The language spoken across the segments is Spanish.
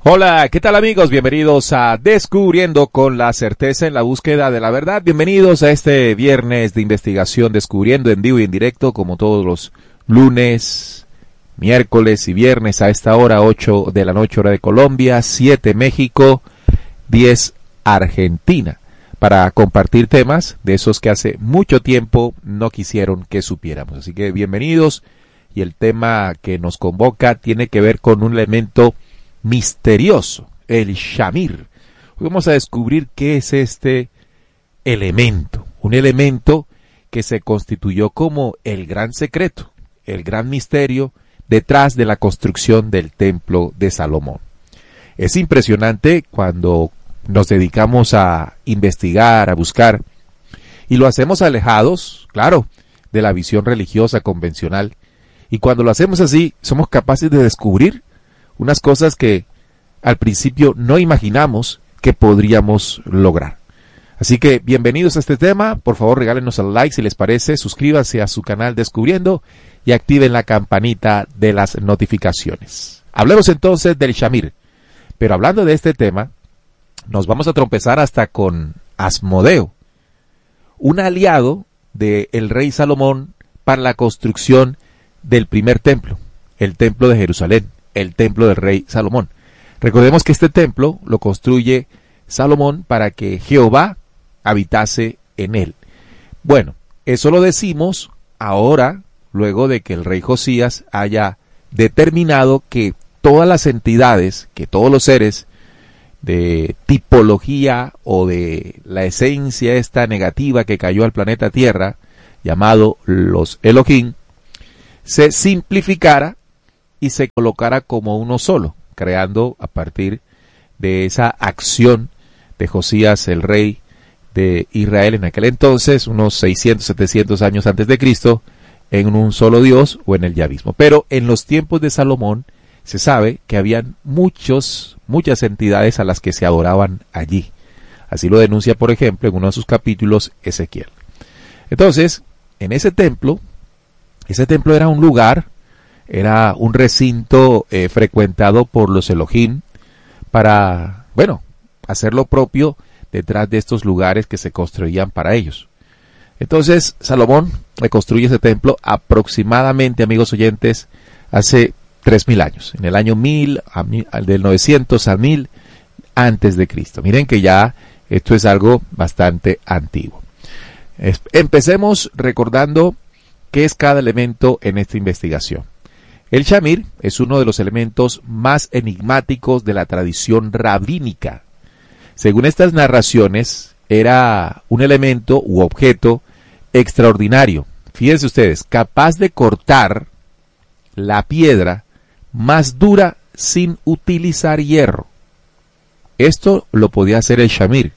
Hola, ¿qué tal amigos? Bienvenidos a Descubriendo con la certeza en la búsqueda de la verdad. Bienvenidos a este viernes de investigación Descubriendo en vivo y en directo como todos los lunes, miércoles y viernes a esta hora, 8 de la noche hora de Colombia, 7 México, 10 Argentina, para compartir temas de esos que hace mucho tiempo no quisieron que supiéramos. Así que bienvenidos, y el tema que nos convoca tiene que ver con un elemento misterioso, el Shamir. Hoy vamos a descubrir qué es este elemento, un elemento que se constituyó como el gran secreto, el gran misterio detrás de la construcción del templo de Salomón. Es impresionante cuando nos dedicamos a investigar, a buscar, y lo hacemos alejados, claro, de la visión religiosa convencional, y cuando lo hacemos así, somos capaces de descubrir unas cosas que al principio no imaginamos que podríamos lograr. Así que bienvenidos a este tema. Por favor, regálenos el like si les parece, suscríbanse a su canal Descubriendo y activen la campanita de las notificaciones. Hablemos entonces del Shamir. Pero hablando de este tema, nos vamos a tropezar hasta con Asmodeo, un aliado del rey Salomón para la construcción del primer templo, el templo de Jerusalén, el templo del rey Salomón. Recordemos que este templo lo construye Salomón para que Jehová habitase en él. Bueno, eso lo decimos ahora, luego de que el rey Josías haya determinado que todas las entidades, que todos los seres de tipología o de la esencia esta negativa que cayó al planeta Tierra, llamado los Elohim, se simplificara y se colocara como uno solo, creando a partir de esa acción de Josías, el rey de Israel en aquel entonces, unos 600, 700 años antes de Cristo, en un solo Dios o en el yavismo. Pero en los tiempos de Salomón se sabe que habían muchas entidades a las que se adoraban allí. Así lo denuncia, por ejemplo, en uno de sus capítulos Ezequiel. Entonces, en ese templo era un lugar, era un recinto frecuentado por los Elohim para, hacer lo propio detrás de estos lugares que se construían para ellos. Entonces, Salomón reconstruye ese templo aproximadamente, amigos oyentes, hace 3000 años, en el año 1000, del 900 a 1000 antes de Cristo. Miren que ya esto es algo bastante antiguo. Empecemos recordando qué es cada elemento en esta investigación. El Shamir es uno de los elementos más enigmáticos de la tradición rabínica. Según estas narraciones, era un elemento u objeto extraordinario. Fíjense ustedes, capaz de cortar la piedra más dura sin utilizar hierro. Esto lo podía hacer el Shamir.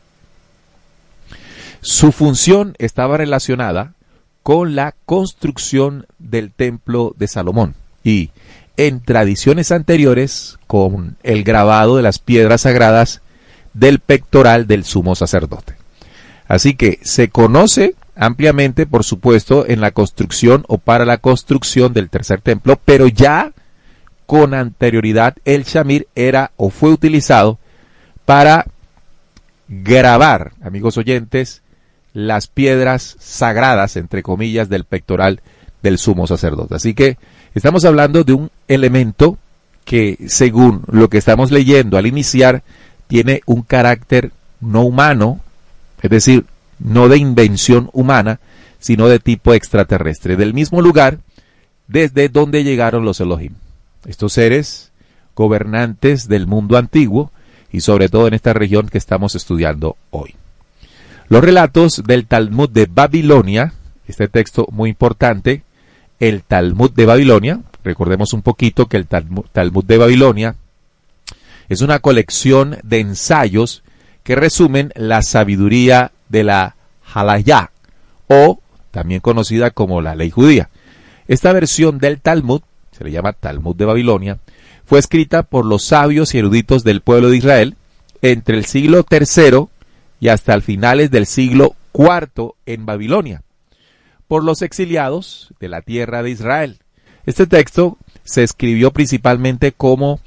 Su función estaba relacionada con la construcción del templo de Salomón y en tradiciones anteriores con el grabado de las piedras sagradas del pectoral del sumo sacerdote. Así que se conoce ampliamente, por supuesto, en la construcción o para la construcción del tercer templo, pero ya con anterioridad el Shamir era o fue utilizado para grabar, amigos oyentes, las piedras sagradas, entre comillas, del pectoral del sumo sacerdote. Así que estamos hablando de un elemento que, según lo que estamos leyendo al iniciar, tiene un carácter no humano, es decir, no de invención humana, sino de tipo extraterrestre, del mismo lugar desde donde llegaron los Elohim. Estos seres gobernantes del mundo antiguo y sobre todo en esta región que estamos estudiando hoy. Los relatos del Talmud de Babilonia, este texto muy importante, el Talmud de Babilonia, recordemos un poquito que el Talmud de Babilonia es una colección de ensayos que resumen la sabiduría de la Halayá, o también conocida como la ley judía. Esta versión del Talmud, se le llama Talmud de Babilonia, fue escrita por los sabios y eruditos del pueblo de Israel entre el siglo III y hasta el finales del siglo IV en Babilonia, por los exiliados de la tierra de Israel. Este texto se escribió principalmente como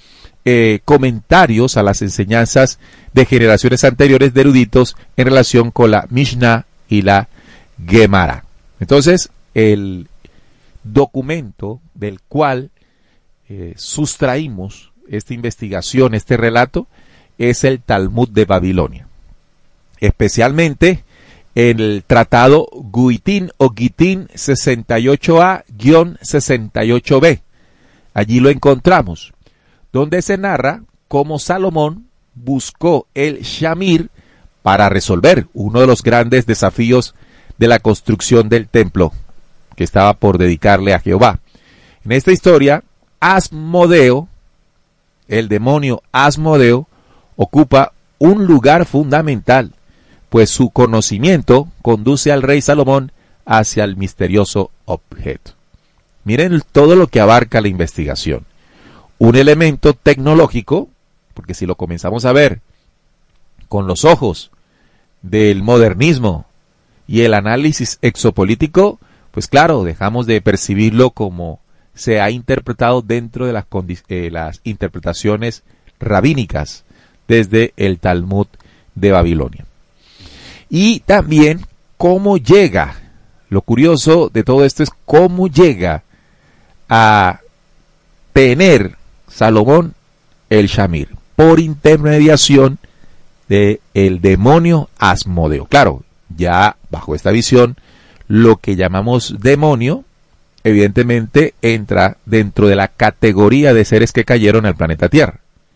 comentarios a las enseñanzas de generaciones anteriores de eruditos en relación con la Mishnah y la Gemara. Entonces, el documento del cual sustraímos esta investigación, este relato, es el Talmud de Babilonia. Especialmente en el tratado Guitín o Gitín 68a-68b. Allí lo encontramos, donde se narra cómo Salomón buscó el Shamir para resolver uno de los grandes desafíos de la construcción del templo que estaba por dedicarle a Jehová. En esta historia, Asmodeo, el demonio Asmodeo, ocupa un lugar fundamental, pues su conocimiento conduce al rey Salomón hacia el misterioso objeto. Miren todo lo que abarca la investigación. Un elemento tecnológico, porque si lo comenzamos a ver con los ojos del modernismo y el análisis exopolítico, pues claro, dejamos de percibirlo como se ha interpretado dentro de las interpretaciones rabínicas desde el Talmud de Babilonia. Y también cómo llega, lo curioso de todo esto es cómo llega a tener Salomón el Shamir por intermediación del demonio Asmodeo. Claro, ya bajo esta visión, lo que llamamos demonio, evidentemente entra dentro de la categoría de seres que cayeron al planeta Tierra.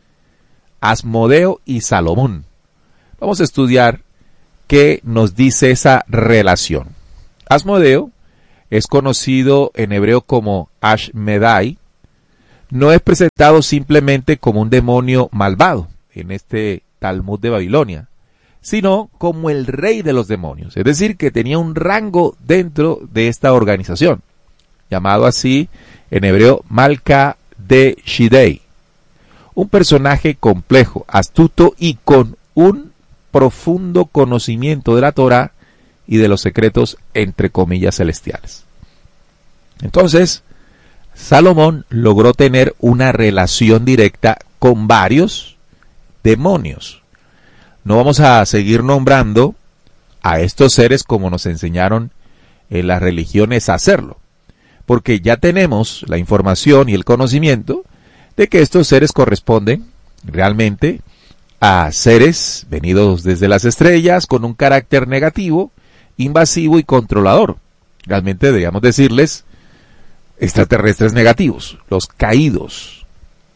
Asmodeo y Salomón. Vamos a estudiar qué nos dice esa relación. Asmodeo es conocido en hebreo como Ashmedai. No es presentado simplemente como un demonio malvado en este Talmud de Babilonia, sino como el rey de los demonios, es decir, que tenía un rango dentro de esta organización, llamado así en hebreo Malka de Shidei, un personaje complejo, astuto y con un profundo conocimiento de la Torá y de los secretos entre comillas celestiales. Entonces, Salomón logró tener una relación directa con varios demonios. No vamos a seguir nombrando a estos seres como nos enseñaron en las religiones a hacerlo, porque ya tenemos la información y el conocimiento de que estos seres corresponden realmente a seres venidos desde las estrellas con un carácter negativo, invasivo y controlador. Realmente deberíamos decirles extraterrestres negativos, los caídos.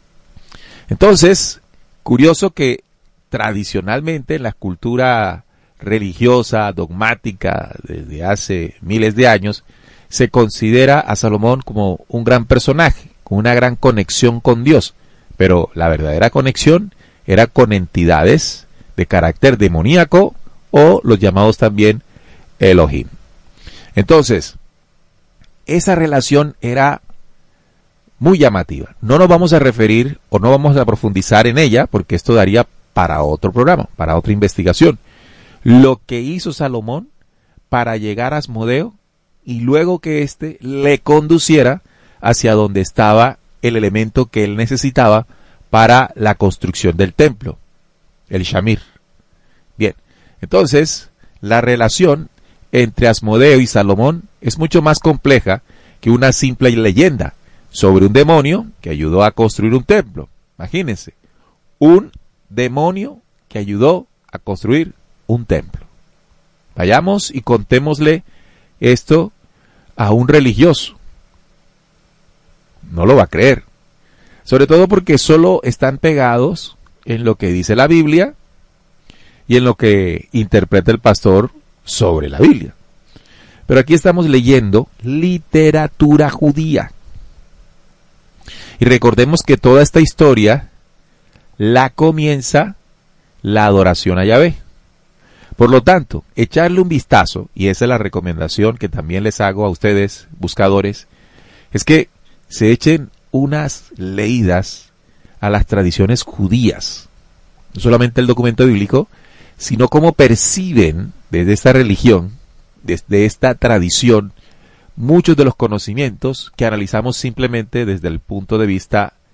Entonces, curioso que tradicionalmente en la cultura religiosa, dogmática, desde hace miles de años, se considera a Salomón como un gran personaje, con una gran conexión con Dios, pero la verdadera conexión era con entidades de carácter demoníaco o los llamados también Elohim. Entonces, esa relación era muy llamativa. No nos vamos a referir o no vamos a profundizar en ella porque esto daría para otro programa, para otra investigación. Lo que hizo Salomón para llegar a Asmodeo y luego que éste le conduciera hacia donde estaba el elemento que él necesitaba para la construcción del templo, el Shamir. Bien, entonces la relación entre Asmodeo y Salomón es mucho más compleja que una simple leyenda sobre un demonio que ayudó a construir un templo. Imagínense, un demonio que ayudó a construir un templo. Vayamos y contémosle esto a un religioso. No lo va a creer. Sobre todo porque solo están pegados en lo que dice la Biblia y en lo que interpreta el pastor sobre la Biblia. Pero aquí estamos leyendo literatura judía. Y recordemos que toda esta historia la comienza la adoración a Yahvé. Por lo tanto, echarle un vistazo, y esa es la recomendación que también les hago a ustedes, buscadores, es que se echen unas leídas a las tradiciones judías. No solamente el documento bíblico, sino cómo perciben desde esta religión, desde esta tradición, muchos de los conocimientos que analizamos simplemente desde el punto de vista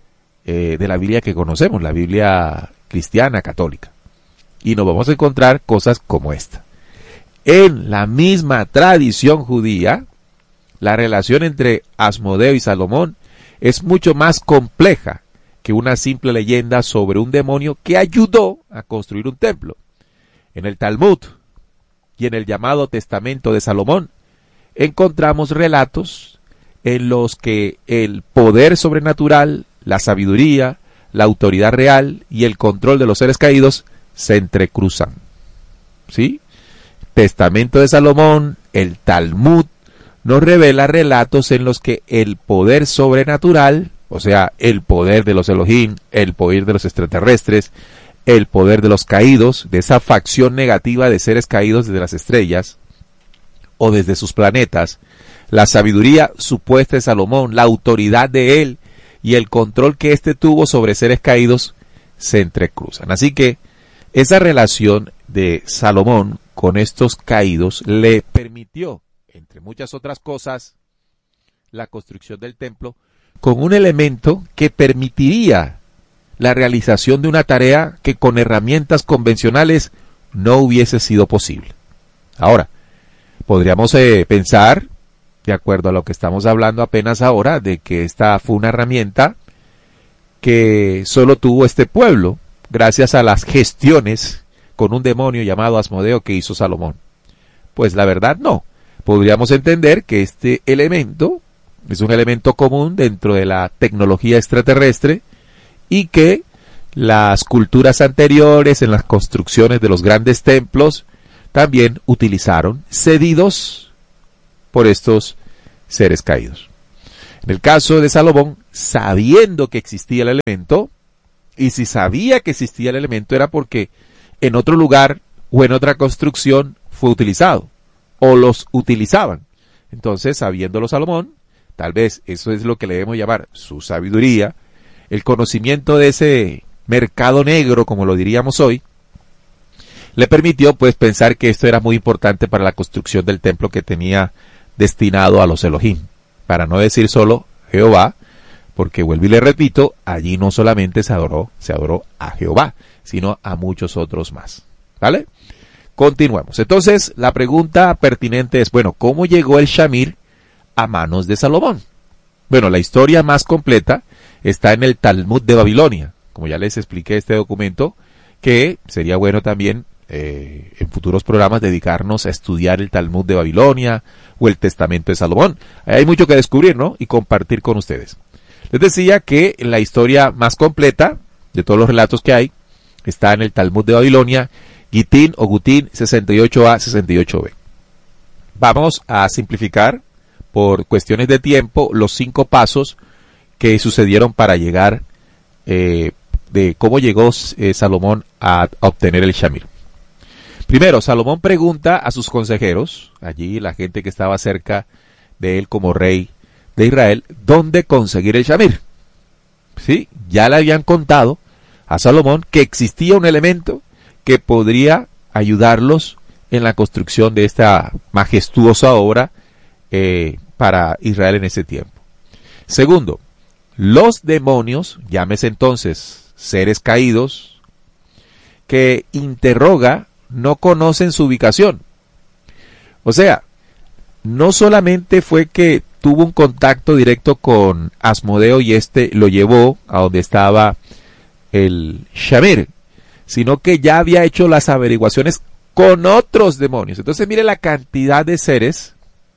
de la Biblia que conocemos, la Biblia cristiana católica. Y nos vamos a encontrar cosas como esta. En la misma tradición judía, la relación entre Asmodeo y Salomón es mucho más compleja que una simple leyenda sobre un demonio que ayudó a construir un templo. En el Talmud y en el llamado Testamento de Salomón encontramos relatos en los que el poder sobrenatural, la sabiduría, la autoridad real y el control de los seres caídos se entrecruzan. ¿Sí? Testamento de Salomón, el Talmud, nos revela relatos en los que el poder sobrenatural, o sea, el poder de los Elohim, el poder de los extraterrestres, el poder de los caídos, de esa facción negativa de seres caídos desde las estrellas o desde sus planetas, la sabiduría supuesta de Salomón, la autoridad de él y el control que éste tuvo sobre seres caídos se entrecruzan. Así que esa relación de Salomón con estos caídos le permitió, entre muchas otras cosas, la construcción del templo con un elemento que permitiría la realización de una tarea que con herramientas convencionales no hubiese sido posible. Ahora, podríamos pensar, de acuerdo a lo que estamos hablando apenas ahora, de que esta fue una herramienta que solo tuvo este pueblo gracias a las gestiones con un demonio llamado Asmodeo que hizo Salomón. Pues la verdad no. Podríamos entender que este elemento es un elemento común dentro de la tecnología extraterrestre y que las culturas anteriores en las construcciones de los grandes templos también utilizaron, cedidos por estos seres caídos. En el caso de Salomón, sabiendo que existía el elemento, y si sabía que existía el elemento era porque en otro lugar o en otra construcción fue utilizado, o los utilizaban. Entonces, sabiéndolo Salomón, tal vez eso es lo que le debemos llamar su sabiduría, el conocimiento de ese mercado negro, como lo diríamos hoy, le permitió pues pensar que esto era muy importante para la construcción del templo que tenía destinado a los Elohim, para no decir solo Jehová, porque vuelvo y le repito, allí no solamente se adoró a Jehová, sino a muchos otros más. ¿Vale? Continuemos. Entonces, la pregunta pertinente es, bueno, ¿cómo llegó el Shamir a manos de Salomón? Bueno, la historia más completa está en el Talmud de Babilonia. Como ya les expliqué este documento, que sería bueno también en futuros programas dedicarnos a estudiar el Talmud de Babilonia o el Testamento de Salomón. Hay mucho que descubrir, ¿no? Y compartir con ustedes. Les decía que la historia más completa de todos los relatos que hay está en el Talmud de Babilonia, Gitín o Gutín 68a, 68b. Vamos a simplificar por cuestiones de tiempo los 5 pasos que sucedieron para llegar de cómo llegó Salomón a obtener el Shamir. Primero, Salomón pregunta a sus consejeros, allí la gente que estaba cerca de él como rey de Israel, ¿dónde conseguir el Shamir? Sí, ya le habían contado a Salomón que existía un elemento que podría ayudarlos en la construcción de esta majestuosa obra para Israel en ese tiempo. Segundo, los demonios, llámese entonces seres caídos, que interroga, no conocen su ubicación. O sea, no solamente fue que tuvo un contacto directo con Asmodeo y este lo llevó a donde estaba el Shamir, sino que ya había hecho las averiguaciones con otros demonios. Entonces mire la cantidad de seres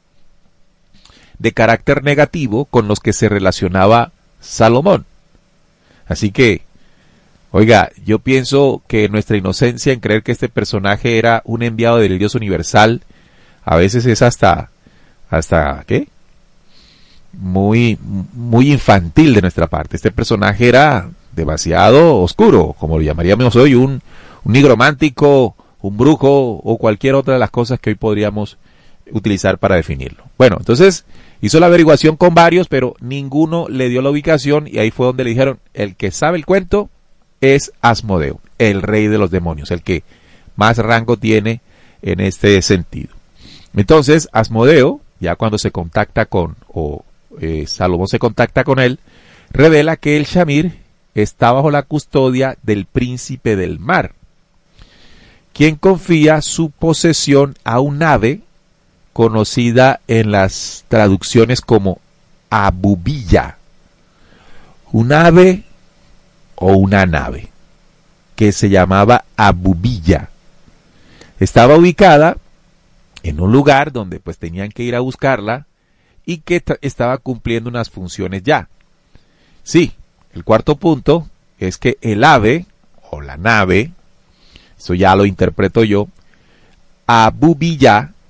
de carácter negativo con los que se relacionaba Salomón. Así que, oiga, yo pienso que nuestra inocencia en creer que este personaje era un enviado del Dios universal, a veces es hasta ¿qué? Muy infantil de nuestra parte. Este personaje era demasiado oscuro, como lo llamaríamos hoy, un nigromántico, un brujo o cualquier otra de las cosas que hoy podríamos utilizar para definirlo. Bueno, entonces hizo la averiguación con varios, pero ninguno le dio la ubicación y ahí fue donde le dijeron, el que sabe el cuento es Asmodeo, el rey de los demonios, el que más rango tiene en este sentido. Entonces, Asmodeo, ya cuando se contacta con, Salomón se contacta con él, revela que el Shamir está bajo la custodia del príncipe del mar, quien confía su posesión a un ave conocida en las traducciones como abubilla, un ave o una nave que se llamaba abubilla. Estaba ubicada en un lugar donde pues tenían que ir a buscarla y que estaba cumpliendo unas funciones ya. Sí, el cuarto punto es que el ave o la nave, eso ya lo interpreto yo, abubilla,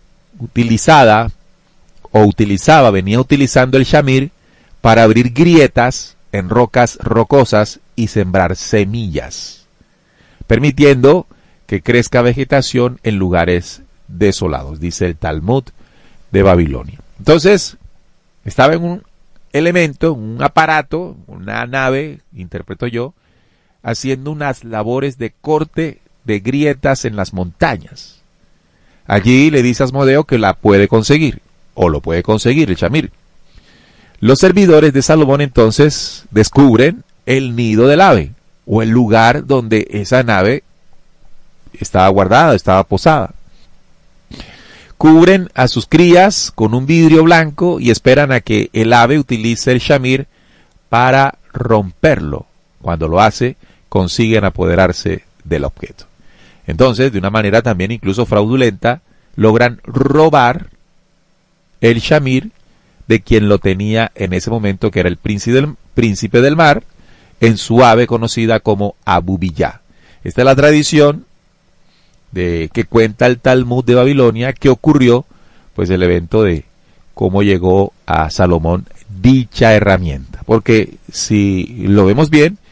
venía utilizando el shamir para abrir grietas en rocas rocosas y sembrar semillas, permitiendo que crezca vegetación en lugares desolados, dice el Talmud de Babilonia. Entonces, estaba en un elemento, un aparato, una nave, interpreto yo, haciendo unas labores de corte de grietas en las montañas. Allí le dice a Asmodeo que la puede conseguir, o lo puede conseguir el shamir. Los servidores de Salomón entonces descubren el nido del ave, o el lugar donde esa nave estaba guardada, estaba posada. Cubren a sus crías con un vidrio blanco y esperan a que el ave utilice el shamir para romperlo. Cuando lo hace, consiguen apoderarse del objeto. Entonces, de una manera también incluso fraudulenta, logran robar el shamir de quien lo tenía en ese momento, que era el príncipe del mar, en su ave conocida como abubilla. Esta es la tradición que cuenta el Talmud de Babilonia, que ocurrió pues el evento de cómo llegó a Salomón dicha herramienta. Porque si lo vemos bien,